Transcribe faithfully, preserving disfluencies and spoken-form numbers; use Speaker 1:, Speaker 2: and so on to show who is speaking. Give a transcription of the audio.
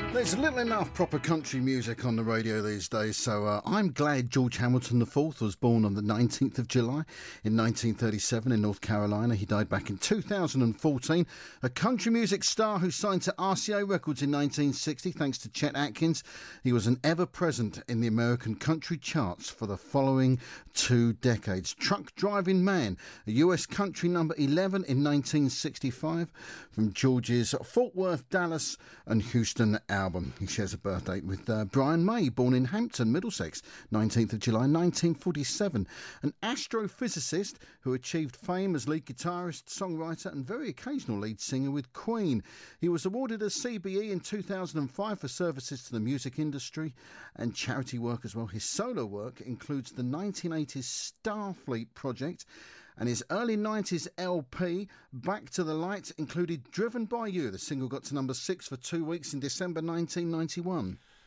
Speaker 1: There's little enough proper country music on the radio these days, so uh, I'm glad George Hamilton the fourth was born on the nineteenth of July in nineteen thirty-seven in North Carolina. He died back in two thousand fourteen. A country music star who signed to R C A Records in nineteen sixty thanks to Chet Atkins. He was an ever-present in the American country charts for the following two decades. Truck Driving Man, a U S country number eleven in nineteen sixty-five from George's Fort Worth, Dallas and Houston album. He shares a birth date with uh, Brian May, born in Hampton, Middlesex, nineteenth of July nineteen forty-seven. An astrophysicist who achieved fame as lead guitarist, songwriter and very occasional lead singer with Queen. He was awarded a C B E in two thousand five for services to the music industry and charity work as well. His solo work includes the nineteen eighties Starfleet project, and his early nineties L P, Back to the Light, included Driven by You. The single got to number six for two weeks in December nineteen ninety-one.